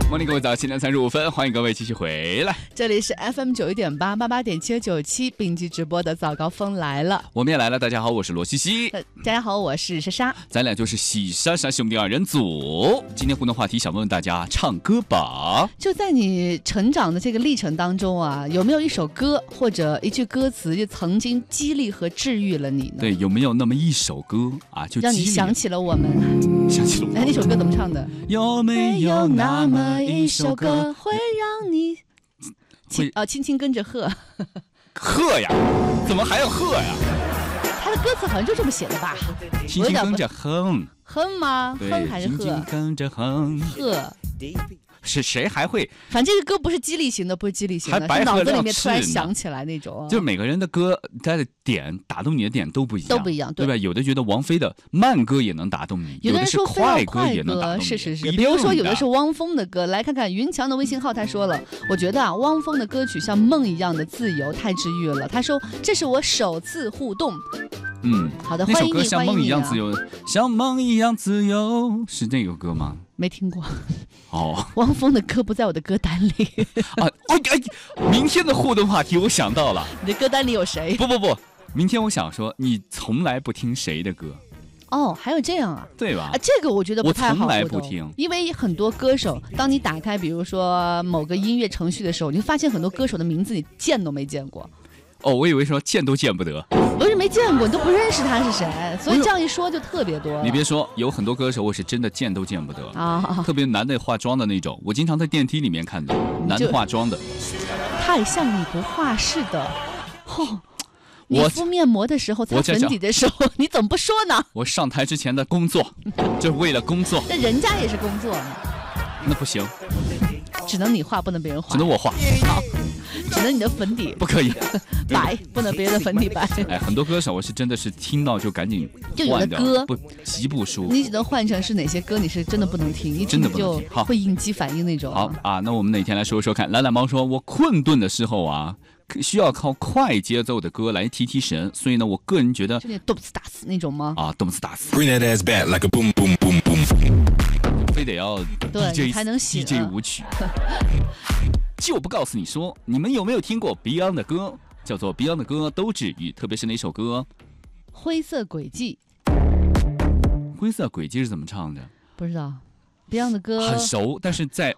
morning， 各位早，7点35分，欢迎各位继续回来。 这里是 FM 91.8 88.797并机直播的早高峰来了， 我们也来了。大家好，我是罗西西。 大家好，我是莎莎。 咱俩就是喜莎莎兄弟二人组。今天互动话题想问问大家，唱歌吧。 就在你成长的这个历程当中啊，有没有一首歌或者一句歌词就曾经激励和治愈了你呢？ 对，有没有那么一首歌啊，就让你想起了我们？ 想起了我们。 哎，那首歌怎么唱的？ 有没有那么一首歌会让你轻轻跟着和？ 和呀？怎么还要和呀？ 他的歌词好像就这么写的吧？ 轻轻跟着哼。 哼吗？哼还是和？ 轻轻跟着哼。 和。 是谁还会？ 反正这个歌不是激励型的，不是激励型的，是脑子里面突然想起来那种。 就是每个人的歌，他的点打动你的点都不一样， 都不一样， 对吧？有的觉得王菲的慢歌也能打动你， 有的人说快歌也能打动你。 是。比如说有的是汪峰的歌，来看看云强的微信号，他说了，我觉得啊，汪峰的歌曲像梦一样的自由，太治愈了。他说这是我首次互动。好的，欢迎你。 那首歌像梦一样自由，像梦一样自由，是那个歌吗？ 没听过。 哦， 汪峰的歌不在我的歌单里啊！明天的互动话题我想到了， 你的歌单里有谁？ 不，明天我想说，你从来不听谁的歌？ 哦，还有这样啊？ 对吧？ 这个我觉得不太好。 我从来不听， 因为很多歌手，当你打开比如说某个音乐程序的时候，你会发现很多歌手的名字你见都没见过。 哦，我以为说见都见不得。 不是没见过，你都不认识他是谁，所以这样一说就特别多。 你别说，有很多歌手我是真的见都见不得啊， 特别男的化妆的那种，我经常在电梯里面看到男的化妆的， 太像你不画似的。你敷面膜的时候，擦粉底的时候，你怎么不说呢？ 我上台之前的工作，就是为了工作。 那人家也是工作， 那不行， 只能你画，不能别人画。 只能我画。 好。只能你的粉底不可以白，不能别人的粉底白。 很多歌手我是真的是听到就赶紧就有的歌极不舒服。 你只能换成是哪些歌你是真的不能听，一听就会应激反应那种。 好啊，那我们哪天来说说看。懒懒猫说，我困顿的时候啊，需要靠快节奏的歌来提提神，所以呢，我个人觉得就那动次打次那种吗？ 啊，动次打次。 Bring that ass back like a boom boom boom boom。 非得要 DJ 才能写 DJ 舞曲。就不告诉你说，你们有没有听过 Beyond 的歌？叫做 Beyond 的歌都治愈，特别是哪首歌？ 灰色轨迹。 灰色轨迹是怎么唱的？ 不知道。Beyond 的歌很熟，但是在